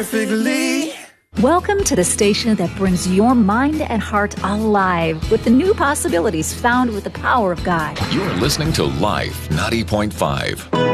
perfectly. Welcome to the station that brings your mind and heart alive with the new possibilities found with the power of God. You're listening to Life 90.5.